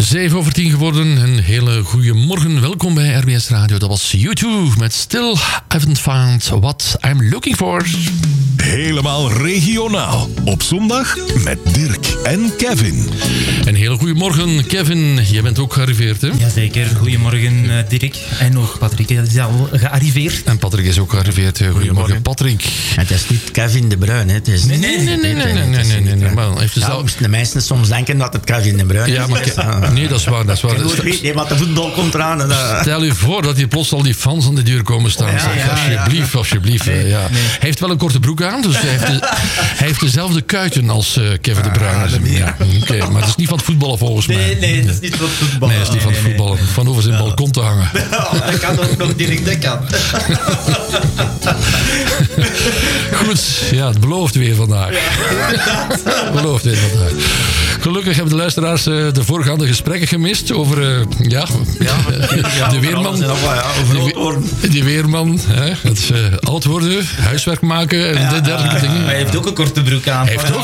7:07 geworden. Een hele goede morgen. Welkom bij RBS Radio. Dat was U2 met Still Haven't Found What I'm Looking For. Helemaal regionaal. Op zondag met Dirk en Kevin. Een hele goede morgen, Kevin. Jij bent ook gearriveerd, hè? Jazeker. Goedemorgen, Dirk. En ook Patrick is al gearriveerd. En Patrick is ook gearriveerd. Goedemorgen, Patrick. Het is niet Kevin De Bruyne, hè. Het is Nee. Maar heeft ja, moesten de mensen soms denken dat het Kevin De Bruyne is. Ja, maar nee, dat is waar. Nee, maar de voetbal komt eraan. Stel u voor dat hier plots al die fans aan de deur komen staan. Alsjeblieft. Nee. Hij heeft wel een korte broek aan, dus hij heeft dezelfde kuiten als Kevin De Bruyne. Ja, oké, maar het is niet van het voetballen volgens mij. Nee, dat is niet van het voetballen. Nee, dat is niet van het voetballen. Van over zijn balkon te hangen. Dat kan ook nog direct, dat kan. Goed, ja, het belooft weer vandaag. Gelukkig hebben de luisteraars de voorgaande gesprekken gemist over de weerman. Die weerman, het oud worden, huiswerk maken en dergelijke dingen. Hij heeft ook een korte broek aan.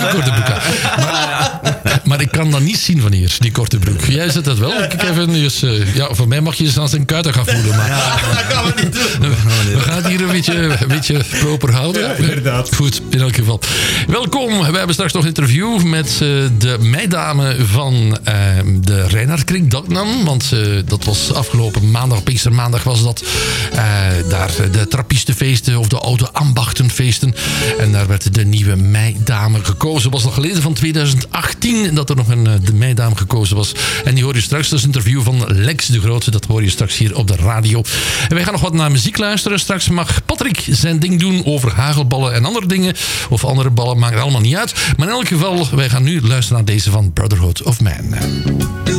Maar ik kan dat niet zien van hier, die korte broek. Jij zet dat wel, Kevin. Dus, voor mij mag je eens aan zijn kuiten gaan voelen. Maar Dat gaan we niet doen. we gaan het hier een beetje proper houden. Ja, inderdaad. Goed, in elk geval. Welkom. We hebben straks nog een interview met de meidame van de Reinhardkring Daknam. Want dat was afgelopen maandag, Pinkstermaandag was dat. Daar de trappistenfeesten of de oude ambachtenfeesten. En daar werd de nieuwe meidame gekozen. Het was nog geleden van 2018 dat er nog de meidame gekozen was. En die hoor je straks. Dat is een interview van Lex de Grote. Dat hoor je straks hier op de radio. En wij gaan nog wat naar muziek luisteren. Straks mag Patrick zijn ding doen over hagelballen en andere dingen. Of andere ballen, maakt allemaal niet uit. Maar in elk geval, wij gaan nu luisteren naar deze van Brotherhood of Man.